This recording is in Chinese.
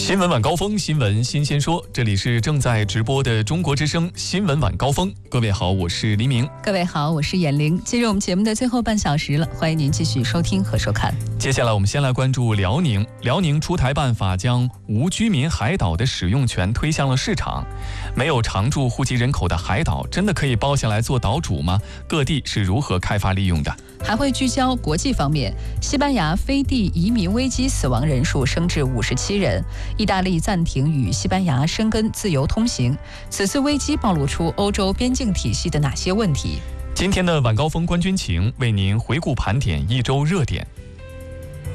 新闻晚高峰，新闻新鲜说，这里是正在直播的中国之声新闻晚高峰。各位好，我是黎明。 各位好，我是闫玲。进入我们节目的最后半小时了，欢迎您继续收听和收看。 接下来我们先来关注辽宁。辽宁出台办法，将无居民海岛的使用权推向了市场。没有常住户籍人口的海岛，真的可以包下来做岛主吗？各地是如何开发利用的？ 还会聚焦国际方面，西班牙飞地移民危机死亡人数升至57人，意大利暂停与西班牙申根自由通行。此次危机暴露出欧洲边境体系的哪些问题？ 今天的晚高峰官军情为您回顾盘点一周热点。